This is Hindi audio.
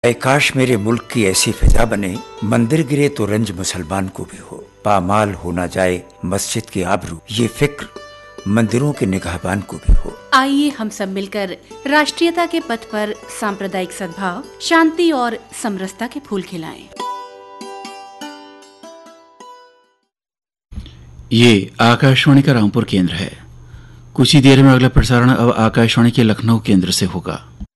काश मेरे मुल्क की ऐसी फिजा बने, मंदिर गिरे तो रंज मुसलमान को भी हो, पामाल हो ना जाए मस्जिद की आबरू, ये फिक्र मंदिरों के निगाहबान को भी हो। आइए हम सब मिलकर राष्ट्रीयता के पथ पर सांप्रदायिक सद्भाव, शांति और समरसता के फूल खिलाएं। ये आकाशवाणी का रामपुर केंद्र है। कुछ ही देर में अगला प्रसारण अब आकाशवाणी के लखनऊ केंद्र से होगा।